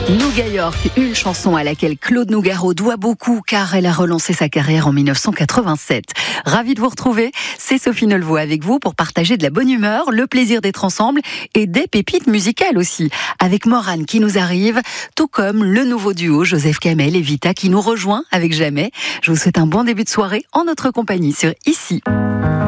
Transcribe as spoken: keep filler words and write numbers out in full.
Nougat York, une chanson à laquelle Claude Nougaro doit beaucoup car elle a relancé sa carrière en mille neuf cent quatre-vingt-sept. Ravi de vous retrouver, c'est Sophie Neulvoix avec vous pour partager de la bonne humeur, le plaisir d'être ensemble et des pépites musicales aussi. Avec Morane qui nous arrive, tout comme le nouveau duo Joseph Kamel et Vita qui nous rejoint avec Jamais. Je vous souhaite un bon début de soirée en notre compagnie sur Ici.